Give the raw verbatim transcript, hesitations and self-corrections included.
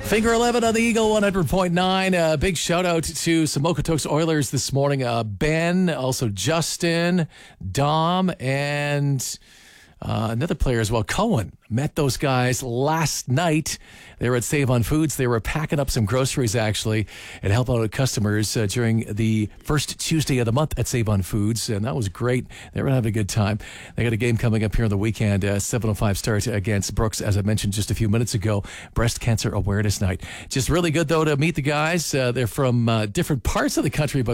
Finger eleven on the Eagle one hundred point nine. Uh, big shout out to some Okotoks Oilers this morning. Uh, Ben, also Justin, Dom, and uh, another player as well, Cohen. Met those guys last night. They were at Save on Foods. They were packing up some groceries, actually, and help out customers uh, during the first Tuesday of the month at Save on Foods, and that was great. They were having a good time. They got a game coming up here on the weekend, uh, seven oh five start against Brooks, as I mentioned just a few minutes ago, Breast Cancer Awareness Night. Just really good, though, to meet the guys. Uh, they're from uh, different parts of the country, but